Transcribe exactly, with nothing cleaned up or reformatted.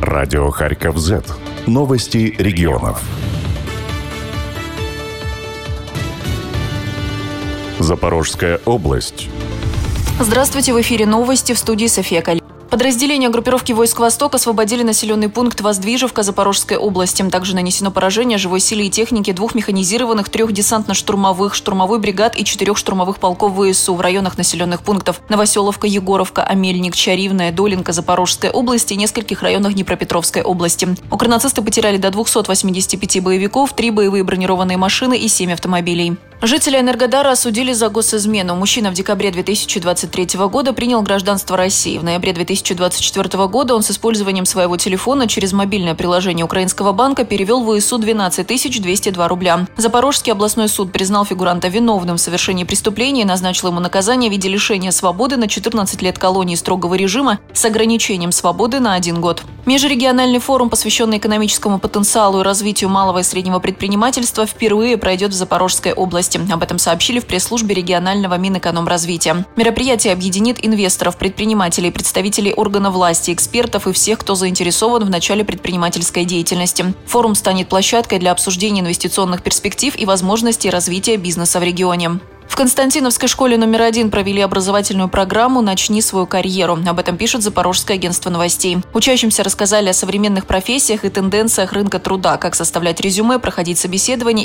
Радио Харьков Зет. Новости регионов. Запорожская область. Здравствуйте, в эфире новости, в студии София Каль. Подразделения группировки войск «Восток» освободили населенный пункт Воздвижевка Запорожской области. Также нанесено поражение живой силе и технике двух механизированных, трех десантно-штурмовых, штурмовой бригад и четырех штурмовых полков ВСУ в районах населенных пунктов Новоселовка, Егоровка, Амельник, Чаривная, Долинка Запорожской области и нескольких районах Днепропетровской области. Укрнацисты потеряли до двухсот восьмидесяти пяти боевиков, три боевые бронированные машины и семь автомобилей. Жители Энергодара осудили за госизмену. Мужчина в декабре две тысячи двадцать третьего года принял гражданство России. В ноябре две тысячи двадцать четвёртого года он с использованием своего телефона через мобильное приложение украинского банка перевел в ВСУ двенадцать тысяч двести два рубля. Запорожский областной суд признал фигуранта виновным в совершении преступления и назначил ему наказание в виде лишения свободы на четырнадцать лет колонии строгого режима с ограничением свободы на один год. Межрегиональный форум, посвященный экономическому потенциалу и развитию малого и среднего предпринимательства, впервые пройдет в Запорожской области. Об этом сообщили в пресс-службе регионального Минэкономразвития. Мероприятие объединит инвесторов, предпринимателей, представителей органов власти, экспертов и всех, кто заинтересован в начале предпринимательской деятельности. Форум станет площадкой для обсуждения инвестиционных перспектив и возможностей развития бизнеса в регионе. В Константиновской школе номер один провели образовательную программу «Начни свою карьеру». Об этом пишет Запорожское агентство новостей. Учащимся рассказали о современных профессиях и тенденциях рынка труда, как составлять резюме, проходить собеседование